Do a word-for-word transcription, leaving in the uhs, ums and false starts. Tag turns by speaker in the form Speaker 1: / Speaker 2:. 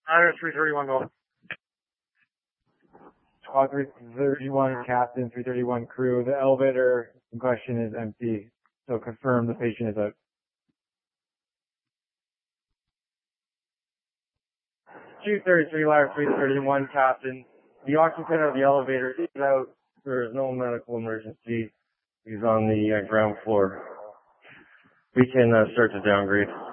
Speaker 1: Honor three thirty-one, go.
Speaker 2: Squad three thirty-one, Captain, three thirty-one crew. The elevator in question is empty, so confirm the patient is out. two thirty-three, ladder three thirty-one, Captain. The occupant of the elevator is out. There is no medical emergency. He's on the uh, ground floor. We can uh, start to downgrade.